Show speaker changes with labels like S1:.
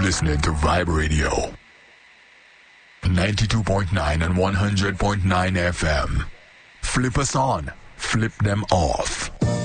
S1: listening to Vibe Radio. 92.9 and 100.9 FM. Flip us on, flip them off.